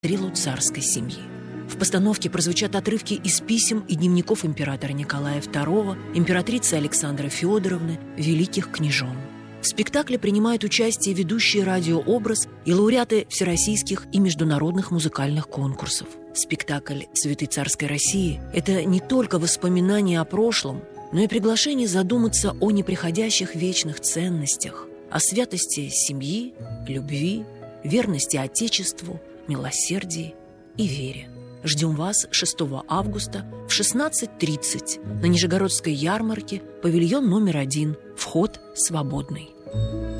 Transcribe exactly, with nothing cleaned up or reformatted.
стрелу царской семьи. В постановке прозвучат отрывки из писем и дневников императора Николая второго, императрицы Александры Федоровны, великих княжон. В спектакле принимают участие ведущие радиообраз и лауреаты всероссийских и международных музыкальных конкурсов. Спектакль «Цветы царской России» – это не только воспоминания о прошлом, но и приглашение задуматься о неприходящих вечных ценностях, о святости семьи, любви, верности Отечеству, милосердии и вере. Ждем вас шестого августа в шестнадцать тридцать на Нижегородской ярмарке, павильон номер один, вход свободный.